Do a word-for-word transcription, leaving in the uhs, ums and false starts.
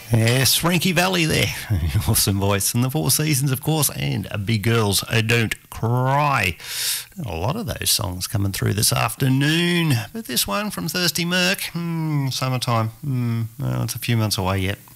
Yes, Frankie Valli there. Awesome voice. And the Four Seasons, of course, and Big Girls Don't Cry. A lot of those songs coming through this afternoon. But this one from Thirsty Merc, hmm, summertime. Hmm, well, it's a few months away yet.